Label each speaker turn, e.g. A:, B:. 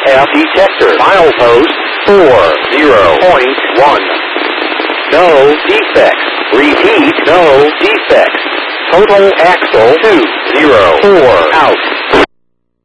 A: AF detector. Milepost 40.1. No defects. Repeat, no defects. Total axle 204 out.